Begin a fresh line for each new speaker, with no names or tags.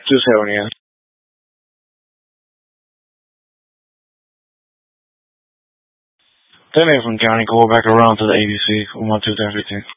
2-7, yeah. Then from County, go back around to the ABC. 1, 2, 10, 15.